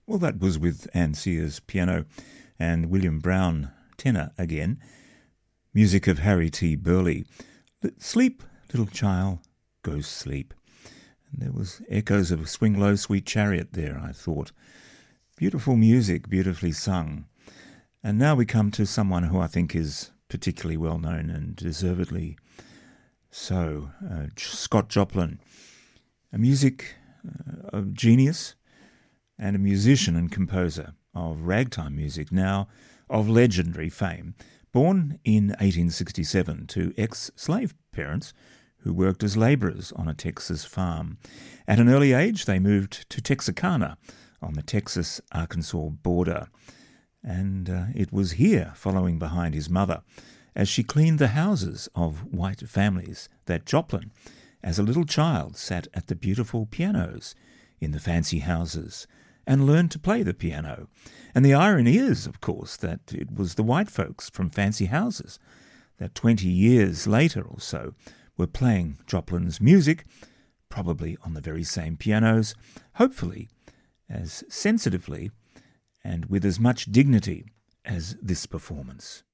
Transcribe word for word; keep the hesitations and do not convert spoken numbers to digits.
Well, that was with Anne Sears piano and William Brown tenor again. Music of Harry T. Burleigh. Sleep, little child, go sleep. And there was echoes of Swing Low, Sweet Chariot there, I thought. Beautiful music, beautifully sung. And now we come to someone who I think is particularly well known and deservedly so, uh, Scott Joplin. A music uh, of genius and a musician and composer of ragtime music, now of legendary fame. Born in eighteen sixty-seven to ex-slave parents who worked as labourers on a Texas farm. At an early age, they moved to Texarkana on the Texas-Arkansas border. And uh, it was here, following behind his mother, as she cleaned the houses of white families, that Joplin, as a little child, sat at the beautiful pianos in the fancy houses and learned to play the piano. And the irony is, of course, that it was the white folks from fancy houses that twenty years later or so were playing Joplin's music, probably on the very same pianos, hopefully as sensitively and with as much dignity as this performance.